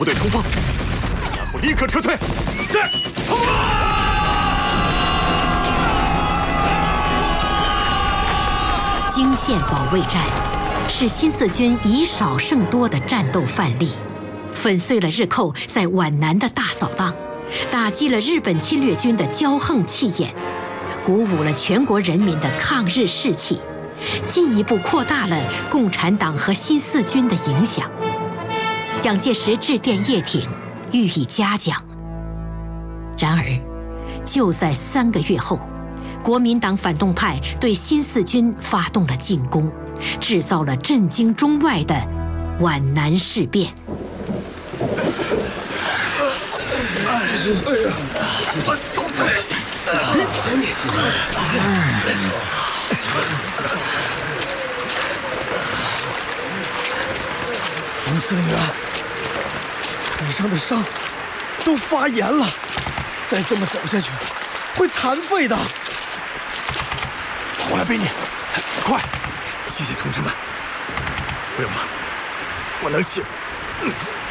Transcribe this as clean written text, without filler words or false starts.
部队冲锋，然后立刻撤退。是，冲锋！ 泾县保卫战是新四军以少胜多的战斗范例，粉碎了日寇在皖南的大扫荡，打击了日本侵略军的骄横气焰，鼓舞了全国人民的抗日士气，进一步扩大了共产党和新四军的影响。蒋介石致电叶挺，予以嘉奖。然而，就在3个月后，国民党反动派对新四军发动了进攻，制造了震惊中外的皖南事变。 走开！ 冯司令员，腿上的伤都发炎了，再这么走下去会残废的。 我来背你，快！谢谢同志们，不用了，我能行。